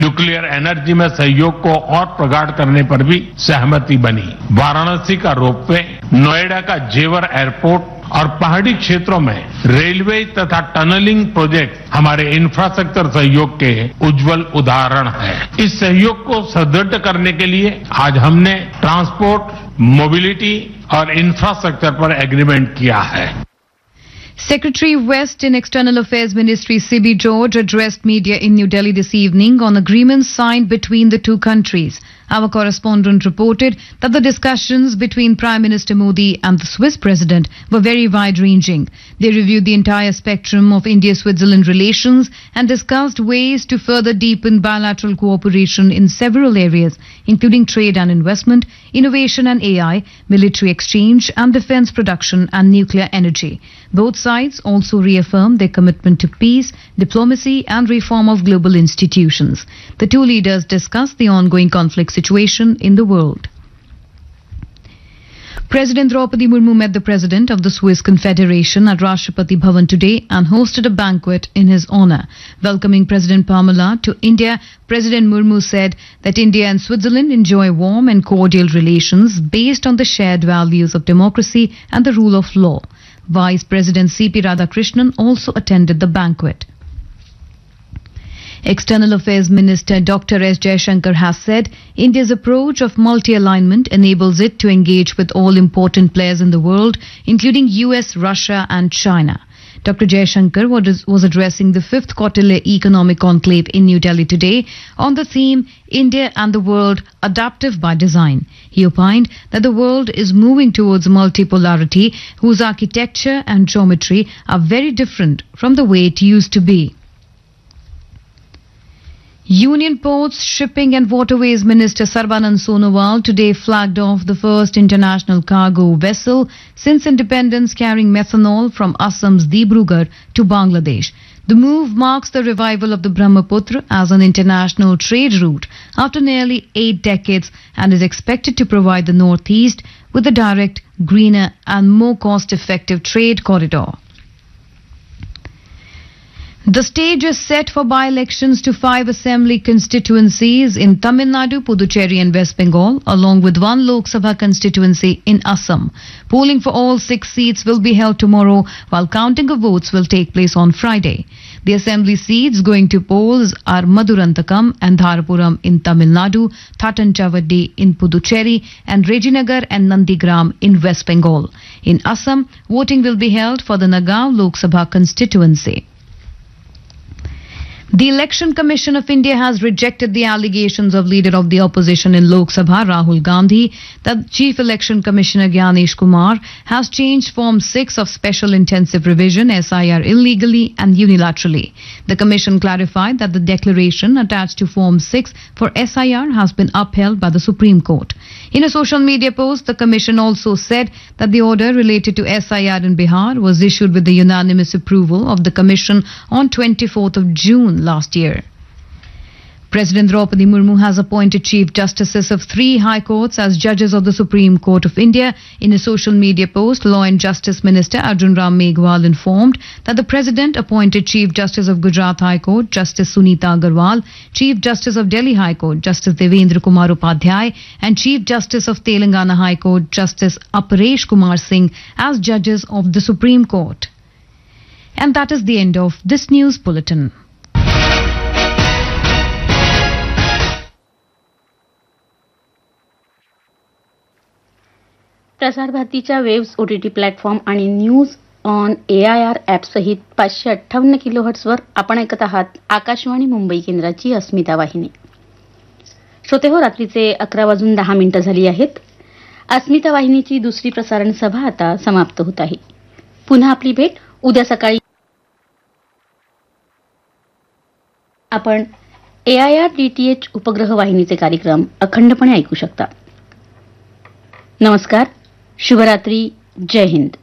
Nuclear energy में सहयोग को और प्रगाढ़ करने पर भी सहमति बनी। वाराणसी का रोपवे, नोएडा का जेवर एयरपोर्ट और पहाड़ी क्षेत्रों में रेलवे तथा टनलिंग प्रोजेक्ट हमारे इंफ्रास्ट्रक्चर सहयोग के उज्जवल उदाहरण हैं। इस सहयोग को सुदृढ़ करने के लिए आज हमने ट्रांसपोर्ट, मोबिलिटी और इंफ्रास्ट्रक्चर पर एग्रीमेंट किया है। Secretary West in External Affairs Ministry C.B. George addressed media in New Delhi this evening on agreements signed between the two countries. Our correspondent reported that the discussions between Prime Minister Modi and the Swiss President were very wide-ranging. They reviewed the entire spectrum of India-Switzerland relations and discussed ways to further deepen bilateral cooperation in several areas, including trade and investment, innovation and AI, military exchange and defense production and nuclear energy. Both sides also reaffirmed their commitment to peace, diplomacy and reform of global institutions. The two leaders discussed the ongoing conflict situation in the world. President Draupadi Murmu met the President of the Swiss Confederation at Rashtrapati Bhavan today and hosted a banquet in his honor. Welcoming President Pamela to India, President Murmu said that India and Switzerland enjoy warm and cordial relations based on the shared values of democracy and the rule of law. Vice President C.P. Radhakrishnan also attended the banquet. External Affairs Minister Dr. S. Jaishankar has said India's approach of multi-alignment enables it to engage with all important players in the world, including US, Russia and China. Dr. Jaishankar was addressing the 5th Quarterly Economic Conclave in New Delhi today on the theme India and the World Adaptive by Design. He opined that the world is moving towards multipolarity whose architecture and geometry are very different from the way it used to be. Union Ports, Shipping and Waterways Minister Sarbanand Sonowal today flagged off the first international cargo vessel since independence carrying methanol from Assam's Dibrugarh to Bangladesh. The move marks the revival of the Brahmaputra as an international trade route after nearly 8 decades and is expected to provide the Northeast with a direct, greener and more cost-effective trade corridor. The stage is set for by-elections to 5 assembly constituencies in Tamil Nadu, Puducherry and West Bengal, along with 1 Lok Sabha constituency in Assam. Polling for all 6 seats will be held tomorrow, while counting of votes will take place on Friday. The assembly seats going to polls are Madurantakam and Dharapuram in Tamil Nadu, Thatanchawaddi in Puducherry, and Rejinagar and Nandigram in West Bengal. In Assam, voting will be held for the Nagaon Lok Sabha constituency. The Election Commission of India has rejected the allegations of leader of the opposition in Lok Sabha, Rahul Gandhi, that Chief Election Commissioner Gyanesh Kumar has changed Form 6 of Special Intensive Revision SIR illegally and unilaterally. The Commission clarified that the declaration attached to Form 6 for SIR has been upheld by the Supreme Court. In a social media post, the Commission also said that the order related to SIR in Bihar was issued with the unanimous approval of the Commission on 24th of June last year. President Draupadi Murmu has appointed Chief Justices of 3 High Courts as judges of the Supreme Court of India. In a social media post, Law and Justice Minister Arjun Ram Meghwal informed that the President appointed Chief Justice of Gujarat High Court, Justice Sunita Agarwal, Chief Justice of Delhi High Court, Justice Devendra Kumar Upadhyay, and Chief Justice of Telangana High Court, Justice Aparesh Kumar Singh, as judges of the Supreme Court. And that is the end of this news bulletin. प्रसार भारतीच्या waves OTT platform आणि news on AIR app सहित 558 किलोहर्ट्झवर आपण ऐकत आहात आकाशवाणी मुंबई केंद्राची अस्मिता वाहिनी. श्रोते हो, रात्रीचे 11:10 झाली आहेत. अस्मिता वाहिनीची दुसरी प्रसारण सभा आता समाप्त होत आहे. पुन्हा आपली भेट उद्या सकाळी. आपण AIR DTH उपग्रह वाहिनीचे कार्यक्रम अखंडपणे ऐकू शकता. नमस्कार, शुभरात्री, जय हिंद.